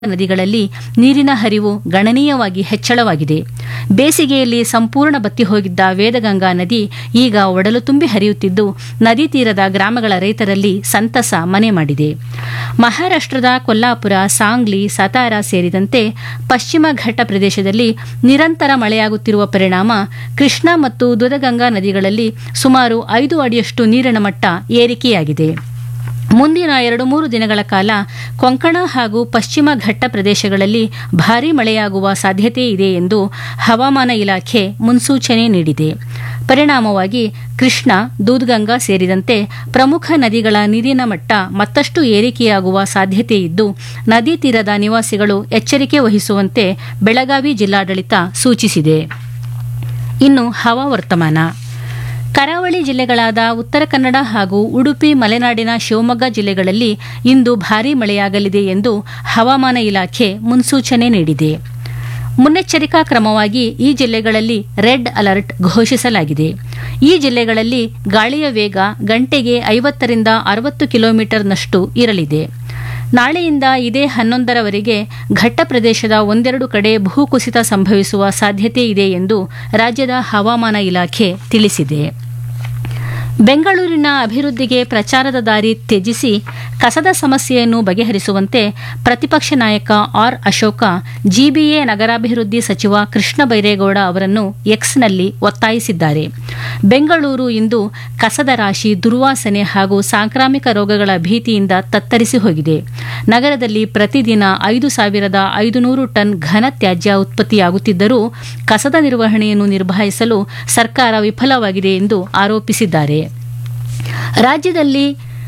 ನದಿಗಳಲ್ಲಿ ನೀರಿನ ಹರಿವು ಗಣನೀಯವಾಗಿ ಹೆಚ್ಚಳವಾಗಿದೆ. ಬೇಸಿಗೆಯಲ್ಲಿ ಸಂಪೂರ್ಣ ಬತ್ತಿ ಹೋಗಿದ್ದ ವೇದಗಂಗಾ ನದಿ ಈಗ ಒಡಲು ತುಂಬಿ ಹರಿಯುತ್ತಿದ್ದು ನದಿ ತೀರದ ಗ್ರಾಮಗಳ ರೈತರಲ್ಲಿ ಸಂತಸ ಮನೆ ಮಾಡಿದೆ. ಮಹಾರಾಷ್ಟ್ರದ ಕೊಲ್ಲಾಪುರ, ಸಾಂಗ್ಲಿ, ಸತಾರಾ ಸೇರಿದಂತೆ ಪಶ್ಚಿಮ ಘಟ್ಟ ಪ್ರದೇಶದಲ್ಲಿ ನಿರಂತರ ಮಳೆಯಾಗುತ್ತಿರುವ ಪರಿಣಾಮ ಕೃಷ್ಣಾ ಮತ್ತು ದುಧಗಂಗಾ ನದಿಗಳಲ್ಲಿ ಸುಮಾರು 5 ಅಡಿಯಷ್ಟು ನೀರಿನ ಮಟ್ಟ ಏರಿಕೆಯಾಗಿದೆ. ಮುಂದಿನ 2-3 ದಿನಗಳ ಕಾಲ ಕೊಂಕಣ ಹಾಗೂ ಪಶ್ಚಿಮ ಘಟ್ಟ ಪ್ರದೇಶಗಳಲ್ಲಿ ಭಾರೀ ಮಳೆಯಾಗುವ ಸಾಧ್ಯತೆ ಇದೆ ಎಂದು ಹವಾಮಾನ ಇಲಾಖೆ ಮುನ್ಸೂಚನೆ ನೀಡಿದೆ. ಪರಿಣಾಮವಾಗಿ ಕೃಷ್ಣಾ, ದೂದ್ಗಂಗಾ ಸೇರಿದಂತೆ ಪ್ರಮುಖ ನದಿಗಳ ನೀರಿನ ಮಟ್ಟ ಮತ್ತಷ್ಟು ಏರಿಕೆಯಾಗುವ ಸಾಧ್ಯತೆ ಇದ್ದು ನದಿ ತೀರದ ನಿವಾಸಿಗಳು ಎಚ್ಚರಿಕೆ ವಹಿಸುವಂತೆ ಬೆಳಗಾವಿ ಜಿಲ್ಲಾಡಳಿತ ಸೂಚಿಸಿದೆ. ಇನ್ನು ಹವಾವರ್ತಮಾನ. ಕರಾವಳಿ ಜಿಲ್ಲೆಗಳಾದ ಉತ್ತರ ಕನ್ನಡ ಹಾಗೂ ಉಡುಪಿ, ಮಲೆನಾಡಿನ ಶಿವಮೊಗ್ಗ ಜಿಲ್ಲೆಗಳಲ್ಲಿ ಇಂದು ಭಾರೀ ಮಳೆಯಾಗಲಿದೆ ಎಂದು ಹವಾಮಾನ ಇಲಾಖೆ ಮುನ್ಸೂಚನೆ ನೀಡಿದೆ. ಮುನ್ನೆಚ್ಚರಿಕಾ ಕ್ರಮವಾಗಿ ಈ ಜಿಲ್ಲೆಗಳಲ್ಲಿ ರೆಡ್ ಅಲರ್ಟ್ ಘೋಷಿಸಲಾಗಿದೆ. ಈ ಜಿಲ್ಲೆಗಳಲ್ಲಿ ಗಾಳಿಯ ವೇಗ ಗಂಟೆಗೆ 50ರಿಂದ 60 ಕಿಲೋಮೀಟರ್ನಷ್ಟು ಇರಲಿದೆ. ನಾಳೆಯಿಂದ ಇದೇ 11ರವರೆಗೆ ಘಟ್ಟ ಪ್ರದೇಶದ ಒಂದೆರಡು ಕಡೆ ಭೂಕುಸಿತ ಸಂಭವಿಸುವ ಸಾಧ್ಯತೆ ಇದೆ ಎಂದು ರಾಜ್ಯದ ಹವಾಮಾನ ಇಲಾಖೆ ತಿಳಿಸಿದೆ. ಬೆಂಗಳೂರಿನ ಅಭಿವೃದ್ಧಿಗೆ ಪ್ರಚಾರದ ದಾರಿ ತ್ಯಜಿಸಿ ಕಸದ ಸಮಸ್ಯೆಯನ್ನು ಬಗೆಹರಿಸುವಂತೆ ಪ್ರತಿಪಕ್ಷ ನಾಯಕ ಆರ್ ಅಶೋಕ ಜಿಬಿಎ ನಗರಾಭಿವೃದ್ಧಿ ಸಚಿವ ಕೃಷ್ಣ ಬೈರೇಗೌಡ ಅವರನ್ನು ಎಕ್ಸ್ನಲ್ಲಿ ಒತ್ತಾಯಿಸಿದ್ದಾರೆ. ಬೆಂಗಳೂರು ಇಂದು ಕಸದ ರಾಶಿ, ದುರ್ವಾಸನೆ ಹಾಗೂ ಸಾಂಕ್ರಾಮಿಕ ರೋಗಗಳ ಭೀತಿಯಿಂದ ತತ್ತರಿಸಿ ಹೋಗಿದೆ. ನಗರದಲ್ಲಿ ಪ್ರತಿದಿನ 5,500 ಟನ್ ಘನ ತ್ಯಾಜ್ಯ ಉತ್ಪತ್ತಿಯಾಗುತ್ತಿದ್ದರೂ ಕಸದ ನಿರ್ವಹಣೆಯನ್ನು ನಿರ್ವಹಿಸಲು ಸರ್ಕಾರ ವಿಫಲವಾಗಿದೆ ಎಂದು ಆರೋಪಿಸಿದ್ದಾರೆ. ರಾಜ್ಯದಲ್ಲಿ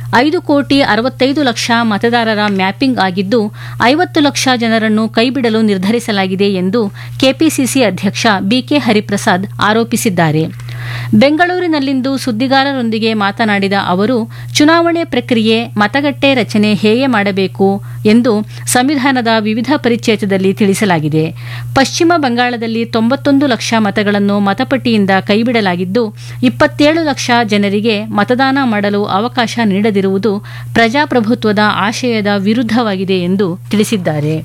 5,65,00,000 ಮತದಾರರ ಮ್ಯಾಪಿಂಗ್ ಆಗಿದ್ದು 50 ಲಕ್ಷ ಜನರನ್ನು ಕೈಬಿಡಲು ನಿರ್ಧರಿಸಲಾಗಿದೆ ಎಂದು ಕೆಪಿಸಿಸಿ ಅಧ್ಯಕ್ಷ ಬಿಕೆ ಹರಿಪ್ರಸಾದ್ ಆರೋಪಿಸಿದ್ದಾರೆ. ಬೆಂಗಳೂರಿನಲ್ಲಿಂದು ಸುದ್ದಿಗಾರರೊಂದಿಗೆ ಮಾತನಾಡಿದ ಅವರು, ಚುನಾವಣೆ ಪ್ರಕ್ರಿಯೆ, ಮತಗಟ್ಟೆ ರಚನೆ ಹೇಗೆ ಮಾಡಬೇಕು ಎಂದು ಸಂವಿಧಾನದ ವಿವಿಧ ಪರಿಚ್ಛೇದದಲ್ಲಿ ತಿಳಿಸಲಾಗಿದೆ. ಪಶ್ಚಿಮ ಬಂಗಾಳದಲ್ಲಿ 91 ಲಕ್ಷ ಮತಗಳನ್ನು ಮತಪಟ್ಟಿಯಿಂದ ಕೈಬಿಡಲಾಗಿದ್ದು 27 ಲಕ್ಷ ಜನರಿಗೆ ಮತದಾನ ಮಾಡಲು ಅವಕಾಶ ನೀಡದಿರುವುದು ಪ್ರಜಾಪ್ರಭುತ್ವದ ಆಶಯದ ವಿರುದ್ಧವಾಗಿದೆ ಎಂದು ತಿಳಿಸಿದ್ದಾರೆ.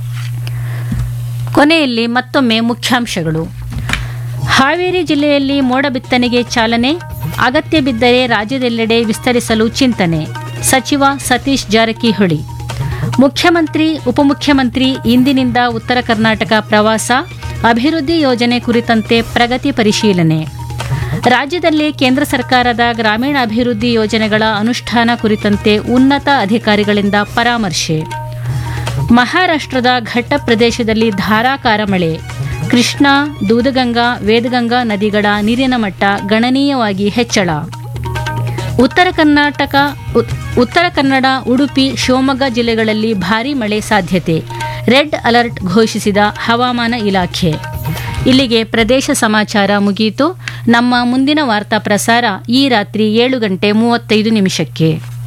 ಕೊನೆಯಲ್ಲಿ ಮತ್ತೊಮ್ಮೆ ಮುಖ್ಯಾಂಶಗಳು. ಹಾವೇರಿ ಜಿಲ್ಲೆಯಲ್ಲಿ ಮೋಡ ಬಿತ್ತನೆಗೆ ಚಾಲನೆ, ಅಗತ್ಯ ಬಿದ್ದರೆ ರಾಜ್ಯದೆಲ್ಲೆಡೆ ವಿಸ್ತರಿಸಲು ಚಿಂತನೆ. ಸಚಿವ ಸತೀಶ್ ಜಾರಕಿಹೊಳಿ. ಮುಖ್ಯಮಂತ್ರಿ, ಉಪಮುಖ್ಯಮಂತ್ರಿ ಇಂದಿನಿಂದ ಉತ್ತರ ಕರ್ನಾಟಕ ಪ್ರವಾಸ, ಅಭಿವೃದ್ಧಿ ಯೋಜನೆ ಕುರಿತಂತೆ ಪ್ರಗತಿ ಪರಿಶೀಲನೆ. ರಾಜ್ಯದಲ್ಲಿ ಕೇಂದ್ರ ಸರ್ಕಾರದ ಗ್ರಾಮೀಣಾಭಿವೃದ್ಧಿ ಯೋಜನೆಗಳ ಅನುಷ್ಠಾನ ಕುರಿತಂತೆ ಉನ್ನತ ಅಧಿಕಾರಿಗಳಿಂದ ಪರಾಮರ್ಶೆ. ಮಹಾರಾಷ್ಟ್ರದ ಘಟ್ಟ ಪ್ರದೇಶದಲ್ಲಿ ಧಾರಾಕಾರ ಮಳೆ, ಕೃಷ್ಣಾ, ದೂಧಗಂಗಾ, ವೇದಗಂಗಾ ನದಿಗಳ ನೀರಿನ ಮಟ್ಟ ಗಣನೀಯವಾಗಿ ಹೆಚ್ಚಳ. ಉತ್ತರ ಕನ್ನಡ, ಉಡುಪಿ, ಶಿವಮೊಗ್ಗ ಜಿಲ್ಲೆಗಳಲ್ಲಿ ಭಾರೀ ಮಳೆ ಸಾಧ್ಯತೆ, ರೆಡ್ ಅಲರ್ಟ್ ಘೋಷಿಸಿದ ಹವಾಮಾನ ಇಲಾಖೆ. ಇಲ್ಲಿಗೆ ಪ್ರದೇಶ ಸಮಾಚಾರ ಮುಗಿಯಿತು. ನಮ್ಮ ಮುಂದಿನ ವಾರ್ತಾ ಪ್ರಸಾರ ಈ ರಾತ್ರಿ 7:35 ನಿಮಿಷಕ್ಕೆ.